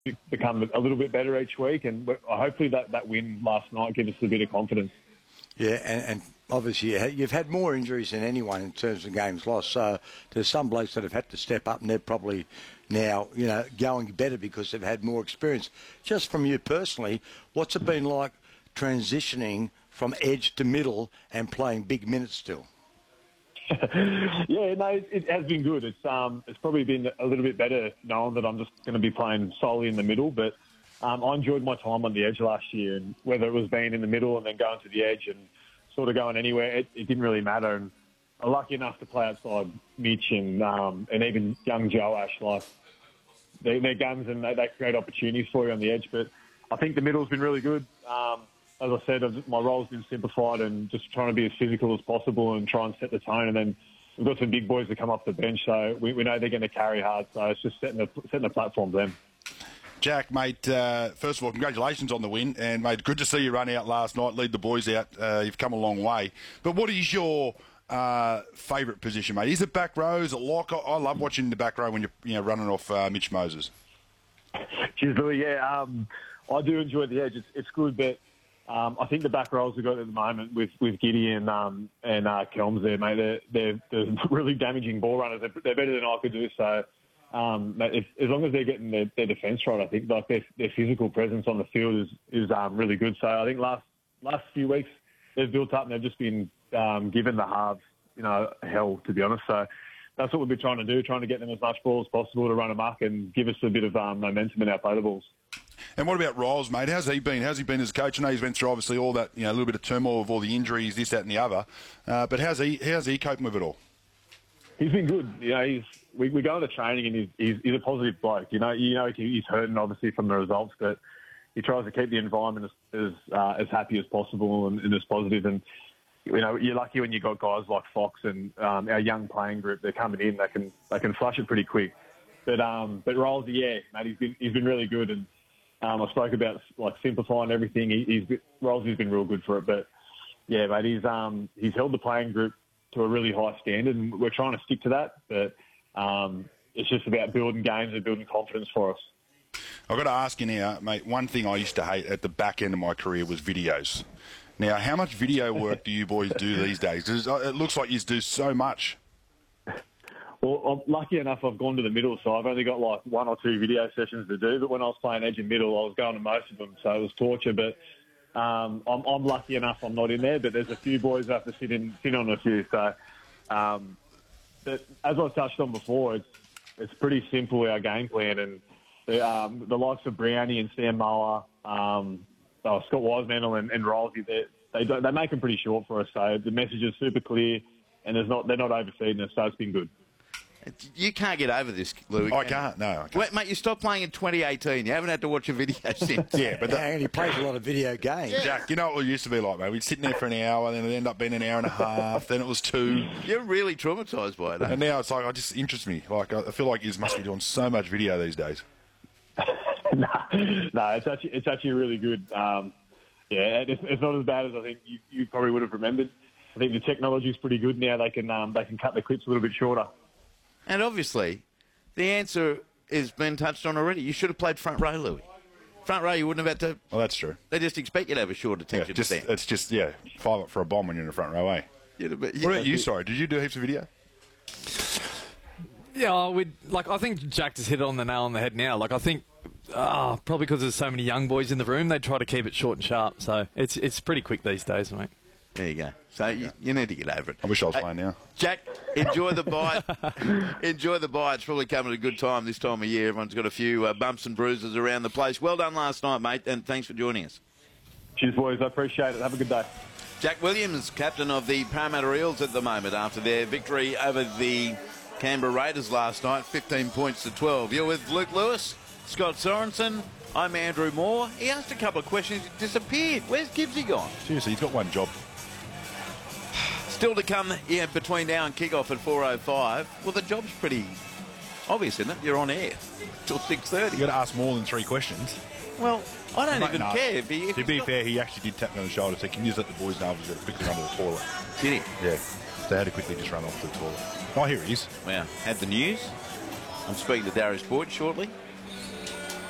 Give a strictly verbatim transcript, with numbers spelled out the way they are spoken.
become a little bit better each week, and hopefully that, that win last night gives us a bit of confidence. Yeah, and, and obviously you've had more injuries than anyone in terms of games lost, so there's some blokes that have had to step up, and they're probably now, you know, going better because they've had more experience. Just from you personally, what's it been like transitioning from edge to middle and playing big minutes still? Yeah, no, it, it has been good. It's um, it's probably been a little bit better knowing that I'm just going to be playing solely in the middle. But um, I enjoyed my time on the edge last year, and whether it was being in the middle and then going to the edge and sort of going anywhere, it, it didn't really matter. And I'm lucky enough to play outside Mitch and um, and even young Joe Ash. Like they're, they're guns and they, they create opportunities for you on the edge. But I think the middle's been really good. Um, As I said, my role's been simplified and just trying to be as physical as possible and try and set the tone. And then we've got some big boys that come off the bench, so we, we know they're going to carry hard. So it's just setting the, setting the platform for them. Jack, mate, uh, first of all, congratulations on the win. And, mate, good to see you run out last night, lead the boys out. Uh, you've come a long way. But what is your uh, favourite position, mate? Is it back row? Is it lock? I, I love watching the back row when you're you know, running off uh, Mitch Moses. Cheers, Louis. Yeah, um, I do enjoy the edge. It's, it's good, but... Um, I think the back rows we've got at the moment with, with Giddy and um, and uh, Kelms there, mate, they're, they're, they're really damaging ball runners. They're, they're better than I could do. So um, if, as long as they're getting their, their defence right, I think like their, their physical presence on the field is is um, really good. So I think last last few weeks they've built up and they've just been um, given the halves, you know, hell, to be honest. So that's what we've been trying to do, trying to get them as much ball as possible to run amok and give us a bit of um, momentum in our play the balls. And what about Riles, mate? How's he been? How's he been as a coach? I know he's went through obviously all that, you know, a little bit of turmoil of all the injuries, this, that, and the other. Uh, but how's he? How's he coping with it all? He's been good. You know, he's we, we go into training and he's, he's he's a positive bloke. You know, you know he's hurting obviously from the results, but he tries to keep the environment as as, uh, as happy as possible and, and as positive. And you know, you're lucky when you got guys like Fox and um, our young playing group. They're coming in. They can they can flush it pretty quick. But um, but Riles, yeah, mate, he's been he's been really good. And Um, I spoke about like simplifying everything. He, he's Rolsey's been real good for it, but yeah, mate, he's um, he's held the playing group to a really high standard, and we're trying to stick to that. But um, it's just about building games and building confidence for us. I've got to ask you now, mate. One thing I used to hate at the back end of my career was videos. Now, how much video work do you boys do these days? It looks like you do so much. Well, I'm lucky enough I've gone to the middle, so I've only got like one or two video sessions to do. But when I was playing edge and middle, I was going to most of them, so it was torture. But um, I'm, I'm lucky enough I'm not in there, but there's a few boys that have to sit in sit on a few. So, um, but as I've touched on before, it's it's pretty simple, our game plan. And the, um, the likes of Brownie and Sam Mower, um, oh, Scott Wiseman and, and Rolsey, they, they, don't, they make them pretty short for us. So the message is super clear, and there's not they're not overfeeding us, so it's been good. You can't get over this, Louis. I can't, no. I can't. Wait, mate, you stopped playing in twenty eighteen. You haven't had to watch a video since. Yeah, but yeah, and he plays a lot of video games. Yeah. Jack, you know what it used to be like, mate? We'd sit in there for an hour, then it'd end up being an hour and a half, then it was two. You're really traumatised by it, eh? And now it's like, it just interests me. Like, I feel like you must be doing so much video these days. no, no, it's actually, it's actually really good. Um, yeah, it's, it's not as bad as I think you, you probably would have remembered. I think the technology is pretty good now. They can um, they can cut the clips a little bit shorter. And obviously, the answer has been touched on already. You should have played front row, Louis. Front row, you wouldn't have had to... Well, that's true. They just expect you to have a short attention yeah, just, span. It's just, yeah, five up for a bomb when you're in the front row, eh? Yeah, but, yeah, what about you, sorry? Did you do heaps of video? Yeah, we like. I think Jack just hit it on the nail on the head now. Like, I think oh, probably because there's so many young boys in the room, they try to keep it short and sharp. So it's it's pretty quick these days, mate. There you go. So you, you need to get over it. I wish I was hey, playing now. Jack, enjoy the bite. enjoy the bite. It's probably coming at a good time this time of year. Everyone's got a few uh, bumps and bruises around the place. Well done last night, mate, and thanks for joining us. Cheers, boys. I appreciate it. Have a good day. Jack Williams, captain of the Parramatta Eels at the moment after their victory over the Canberra Raiders last night, fifteen points to twelve. You're with Luke Lewis, Scott Sorensen. I'm Andrew Moore. He asked a couple of questions. He disappeared. Where's Gibbsy gone? Seriously, he's got one job. Still to come, yeah, between now and kick-off at four oh five. Well, the job's pretty obvious, isn't it? You're on air till six thirty. You've got to ask more than three questions. Well, I don't Mate, even no. care. If he, if to be got... fair, he actually did tap me on the shoulder and say, can you just let the boys know if he's quickly run to the toilet? Did he? Yeah. They had to quickly just run off to the toilet. Oh, here he is. Wow. Had the news. I'm speaking to Darius Boyd shortly.